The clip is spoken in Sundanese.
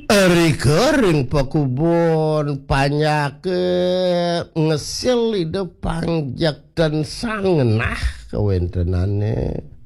Rikeureung pakubon panyake ngesil ide pangjak dan sangenah kawentenane.